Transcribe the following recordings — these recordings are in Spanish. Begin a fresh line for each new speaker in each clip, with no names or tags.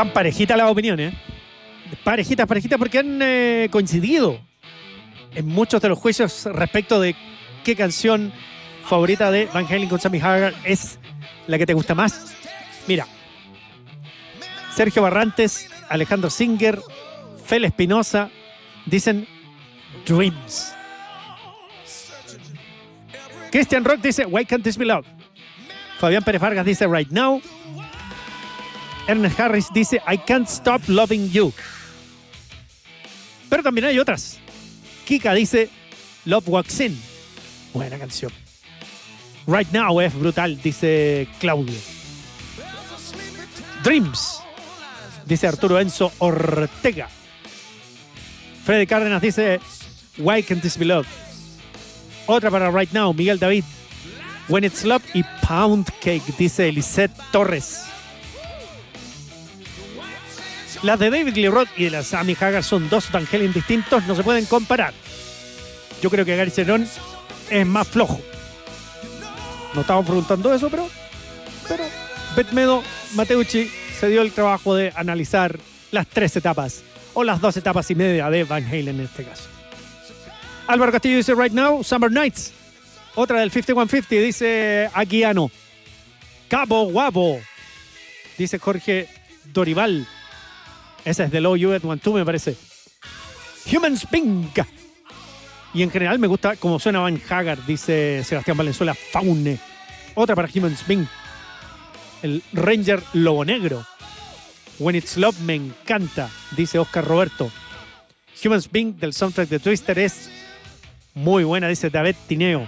Están parejitas las opiniones. Parejitas porque han coincidido en muchos de los juicios respecto de qué canción favorita de Van Halen con Sammy Hagar es la que te gusta más. Mira, Sergio Barrantes, Alejandro Singer, Fel Espinosa dicen Dreams. Christian Rock dice Why Can't This Be Love. Fabián Pérez Vargas dice Right Now. Ernest Harris dice I Can't Stop Loving You. Pero también hay otras. Kika dice Love Walks In. Buena canción. Right Now es brutal, dice Claudio. Dreams, dice Arturo Enzo Ortega. Freddy Cárdenas dice Why Can't This Be Love. Otra para Right Now, Miguel David. When It's Love y Pound Cake, dice Lisette Torres. Las de David Lee Roth y de la Sammy Hagar son dos Van Halen distintos, no se pueden comparar. Yo creo que Gary Cherón es más flojo. No estamos preguntando eso, pero Betmedo Mateucci se dio el trabajo de analizar las 3 etapas, o las 2 etapas y media de Van Halen en este caso. Álvaro Castillo dice Right Now, Summer Nights. Otra del 5150 dice Aguiano. Capo Guapo, dice Jorge Dorival. Esa es de Low You at 1-2, me parece. Human Spink. Y en general me gusta cómo suena Van Hagar, dice Sebastián Valenzuela. Faune. Otra para Human Spink. El Ranger Lobo Negro. When It's Love me encanta, dice Oscar Roberto. Human Spink del soundtrack de Twister es muy buena, dice David Tineo.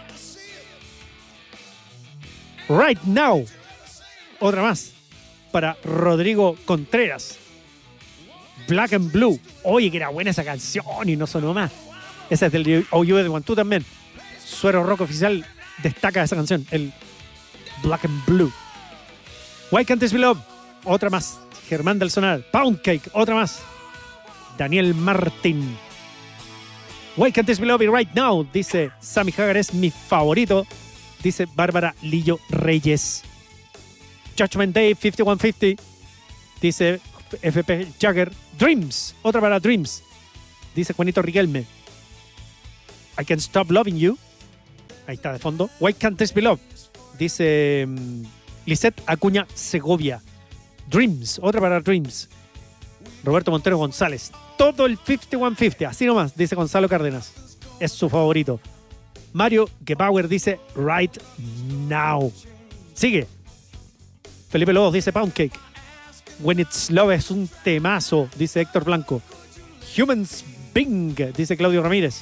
Right Now. Otra más para Rodrigo Contreras. Black and Blue. Oye, que era buena esa canción y no sonó más. Esa es del OU de 1-2 también. Suero Rock Oficial destaca esa canción, el Black and Blue. Why Can't This Be Love. Otra más. Germán del Sonar. Pound Cake. Otra más. Daniel Martín. Why Can't This Be Love y Right Now, dice Sammy Hagar es mi favorito, dice Bárbara Lillo Reyes. Judgment Day 5150, dice FP Jagger. Dreams, otra para Dreams, dice Juanito Riquelme. I Can't Stop Loving You, ahí está de fondo. Why Can't This Be Love, dice Lisette Acuña Segovia. Dreams, otra para Dreams. Roberto Montero González. Todo el 5150, así nomás, dice Gonzalo Cárdenas. Es su favorito. Mario Gepower dice Right Now. Sigue. Felipe Lobos dice Pound Cake. When It's Love es un temazo, dice Héctor Blanco. Humans Bing, dice Claudio Ramírez.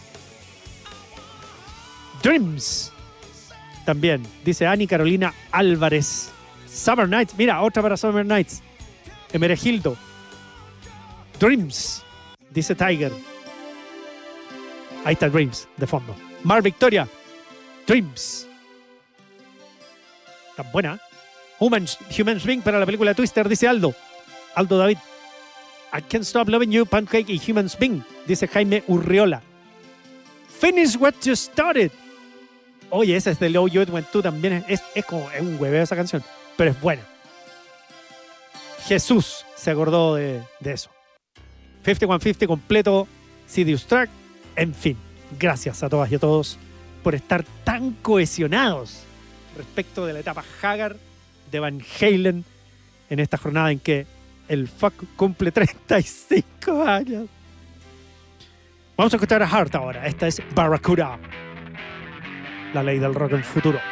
Dreams, también, dice Ani Carolina Álvarez. Summer Nights, mira, otra para Summer Nights. Emeregildo. Dreams, dice Tiger. Ahí está Dreams, de fondo. Mar Victoria. Dreams. Tan buena. Human Being para la película Twister, dice Aldo. Aldo David. I Can't Stop Loving You, Pancake y Human Being, dice Jaime Urriola. Finish What You Started. Oye, esa es de Low You Went To también. Es como un hueveo esa canción, pero es buena. Jesús se acordó de eso. 5150 completo, Sidious Track. En fin, gracias a todas y a todos por estar tan cohesionados respecto de la etapa Hagar de Van Halen en esta jornada en que el fuck cumple 35 años. Vamos a escuchar a Heart ahora. Esta es Barracuda, la ley del rock en futuro.